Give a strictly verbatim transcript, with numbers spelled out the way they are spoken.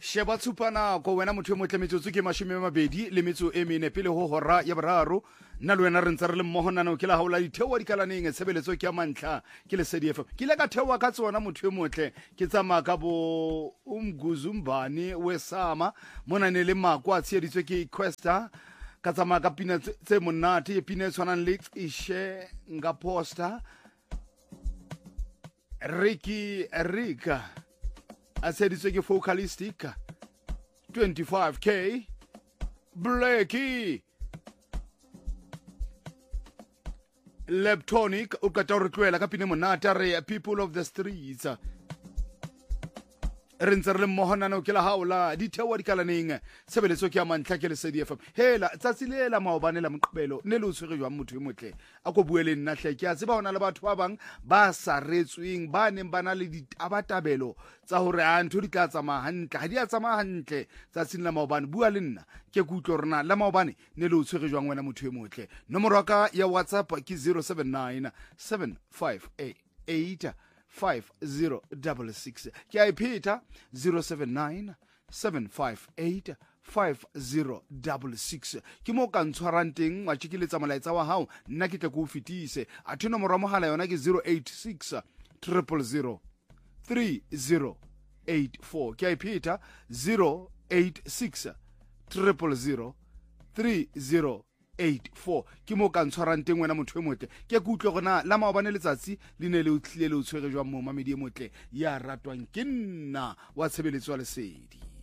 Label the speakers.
Speaker 1: Sheba tshupana ko wena motho mo tlemetsotso ke mashome a mabedi le metso e mene pele ho hora ya boraro nna le wena re ntse re le mmoho nana ke la haola dithewa di kalaneng tshebeletso ke ya mantlha ke le S D F M ke le ka thewa ka tsona motho e motle ke tsamaya ka bo umguzumbane wesama mona ne le mako a tsheditswe ke Questa ka tsamaya ka pina tse monate e pina tshwanang le ishe nga poster Ricky Rika I said it's like a focalistic twenty-five K Blackie Leptonic ukata re ka pine monata re people of the streets re ntse re le mmohonana ke la haola di thewa di kalaneng sebeletso ke ya mantlha ke le S D F M hela tsatsi le la maobane la moqebelo ne le o tshwere jwa motho e motle a go buele nna hle ke a tseba hona le batho ba bang ba sa retsweng ba neng bana le ditabatabelo tsa hore a ntho di tla tsamaya hantle ha di a tsamaya hantle tsatsi la maobane bua le nna ke kutlo rena la maobane ne le o tshwere jwa ngwena motho e motle nomoro ka ya WhatsApp ke zero seven nine seven five eight five zero six six ke a iphetha zero seven nine seven five eight five zero six six ke mo ka ntshwarang teng wa tshikeletsa molaetsa wa hao nna ke tle go fetise a thino nomoro mohala yona ke zero eight six zero zero zero three zero eight four ke a iphetha zero eight six zero zero zero three zero eight four ke mo ka ntshwarang teng wena motho e motle ke ku utlwe gona la maobane letsatsi le ne le o tlile le o tshwere jwa mo mamedi e motle ya ratwang ke nna wa tshebeletso wa lesedi.